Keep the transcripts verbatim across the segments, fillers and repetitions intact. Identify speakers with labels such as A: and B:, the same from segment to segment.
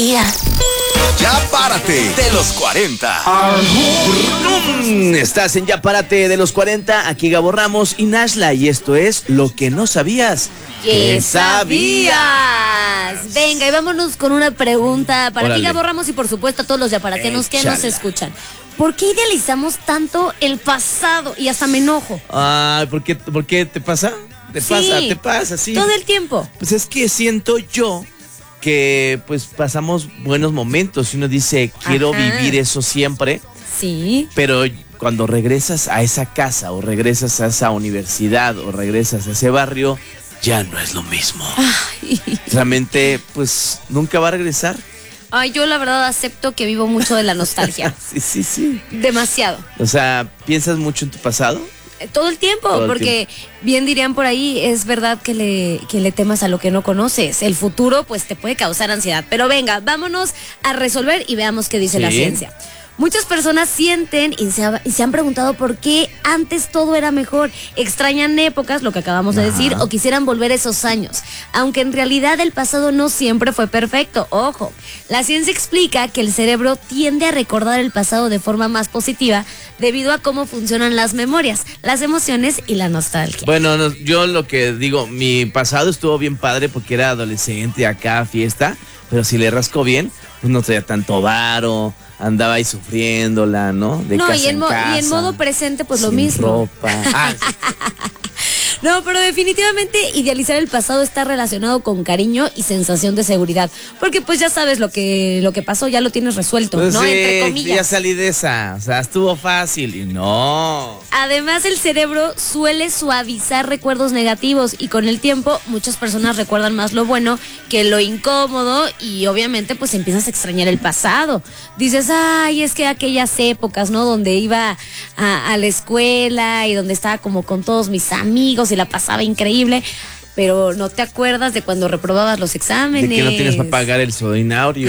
A: Ya párate de los cuarenta.
B: Estás en Ya párate de los cuarenta. Aquí Gabo Ramos y Nashla. Y esto es Lo que no sabías.
C: ¿Qué sabías? Venga, y vámonos con una pregunta para
B: Órale.
C: ti, Gabo Ramos, y por supuesto a todos los yaparatenos que nos
B: Échala.
C: escuchan. ¿Por qué idealizamos tanto el pasado? Y hasta me enojo.
B: Ay, ¿por qué, por qué te pasa? Te
C: Sí,
B: pasa, te pasa, sí.
C: todo el tiempo.
B: Pues es que siento yo que pues pasamos buenos momentos y uno dice, quiero
C: Ajá.
B: vivir eso siempre,
C: Sí.
B: pero cuando regresas a esa casa o regresas a esa universidad o regresas a ese barrio, ya no es lo mismo.
C: Ay.
B: Realmente, pues, nunca va a regresar.
C: Ay, yo la verdad acepto que vivo mucho de la nostalgia.
B: Sí, sí, sí.
C: Demasiado.
B: O sea, ¿piensas mucho en tu pasado?
C: Eh, Todo el tiempo,
B: Todo el
C: porque bien dirían por ahí, es verdad que le, que le temas a lo que no conoces. El futuro, pues, te puede causar ansiedad. Pero venga, vámonos a resolver y veamos qué dice
B: Sí.
C: la ciencia. Muchas personas sienten y se, ha- y se han preguntado por qué antes todo era mejor. Extrañan épocas, lo que acabamos de
B: Ajá.
C: decir, o quisieran volver a esos años. Aunque en realidad el pasado no siempre fue perfecto. Ojo, la ciencia explica que el cerebro tiende a recordar el pasado de forma más positiva debido a cómo funcionan las memorias, las emociones y la nostalgia.
B: Bueno, no, yo lo que digo, mi pasado estuvo bien padre porque era adolescente acá, fiesta, pero si le rasco bien, pues no traía tanto varo, andaba ahí sufriéndola, ¿no? De
C: No,
B: casa
C: y en,
B: en
C: mo-
B: casa,
C: y en modo presente, pues lo
B: sin
C: mismo.
B: ropa. Ah, sí.
C: No, pero definitivamente idealizar el pasado está relacionado con cariño y sensación de seguridad. Porque pues ya sabes lo que, lo que pasó, ya lo tienes resuelto,
B: Pues
C: ¿no?
B: sí,
C: Entre
B: ya
C: comillas.
B: salí de esa, o sea, estuvo fácil y no.
C: Además, el cerebro suele suavizar recuerdos negativos y con el tiempo muchas personas recuerdan más lo bueno que lo incómodo y obviamente pues empiezas a extrañar el pasado. Dices, ay, es que aquellas épocas, ¿no? Donde iba a, a la escuela y donde estaba como con todos mis amigos y la pasaba increíble, pero no te acuerdas de cuando reprobabas los exámenes.
B: De que no tienes para pagar el soinario,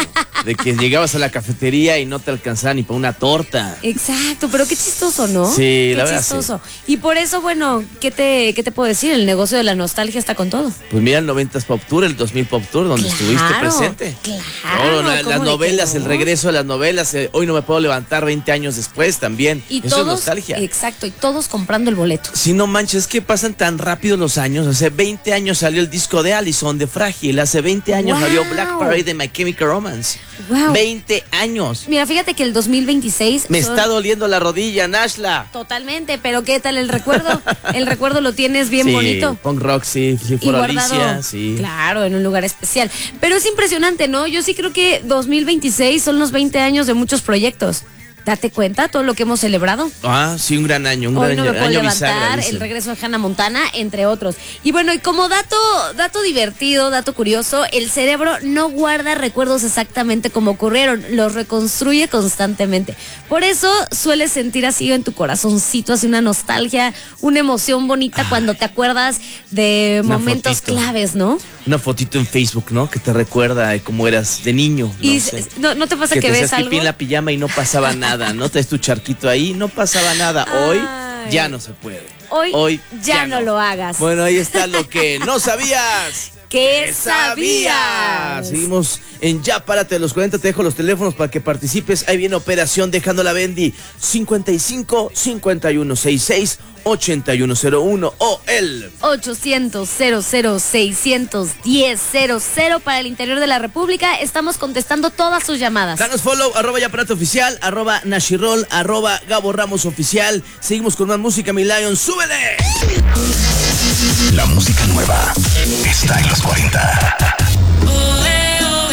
B: de que llegabas a la cafetería y no te alcanzaba ni para una torta.
C: Exacto, pero qué chistoso, ¿no?
B: Sí,
C: qué
B: la verdad,
C: chistoso. Y por eso, bueno, ¿qué te, qué te puedo decir? El negocio de la nostalgia está con todo.
B: Pues mira el noventas Pop Tour, el dos mil Pop Tour, donde
C: Claro,
B: estuviste presente.
C: claro,
B: No, la-
C: ¿cómo
B: las
C: de
B: novelas,
C: que no?
B: el regreso de las novelas, eh, hoy no me puedo levantar veinte años después también.
C: Y
B: Eso
C: todos,
B: es nostalgia.
C: exacto, y todos comprando el boleto.
B: Si no manches, es que pasan tan rápido los años. Hace veinte años salió el disco de Allison, de Frágil. Hace veinte años
C: Wow.
B: salió Black Parade de My Chemical Romance.
C: Wow.
B: veinte años.
C: Mira, fíjate que el dos mil veintiséis
B: Me
C: son-
B: está doliendo la rodilla, Nashla.
C: Totalmente, pero ¿qué tal el recuerdo? El recuerdo lo tienes bien
B: Sí,
C: bonito.
B: Punk Rock, sí, sí,
C: Y
B: por
C: guardado,
B: Alicia, sí.
C: claro, en un lugar especial. Pero es impresionante, ¿no? Yo sí creo que dos mil veintiséis son los veinte años de muchos proyectos. Date cuenta todo lo que hemos celebrado.
B: Ah, sí, un gran año, un
C: Hoy
B: gran
C: no
B: año,
C: me puedo
B: año
C: levantar,
B: bisagra,
C: el
B: dicen.
C: regreso de Hannah Montana, entre otros. Y bueno, y como dato, dato divertido, dato curioso, el cerebro no guarda recuerdos exactamente como ocurrieron, los reconstruye constantemente. Por eso sueles sentir así en tu corazoncito, así una nostalgia, una emoción bonita cuando te acuerdas de
B: Una
C: momentos
B: fotito.
C: claves, ¿no?
B: Una fotito en Facebook, ¿no? Que te recuerda de cómo eras de niño. No
C: Y
B: sé.
C: no, ¿no te pasa
B: que
C: que,
B: te
C: ves
B: hacías
C: algo?
B: pipí en la pijama y no pasaba nada, ¿no? Traes tu charquito ahí, no pasaba nada. Hoy
C: Ay.
B: ya no se puede.
C: Hoy ya no lo hagas.
B: Bueno, ahí está lo que no sabías.
C: ¿Qué sabías?
B: Seguimos en Ya Párate de los cuarenta. Te dejo los teléfonos para que participes. Ahí viene Operación Dejando la Bendy. cincuenta y cinco, cincuenta y uno, sesenta y seis, ochenta y uno cero uno o el
C: ochocientos, cero cero, seiscientos diez, cero cero para el interior de la República. Estamos contestando todas sus llamadas.
B: danos follow, arroba Ya Párate Oficial, arroba Nashirol, arroba Gabo Ramos Oficial. Seguimos con más música, mi Lion. ¡Súbele!
A: La música nueva está en los cuarenta.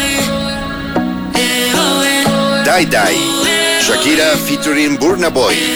A: Die Die, Shakira featuring Burna Boy.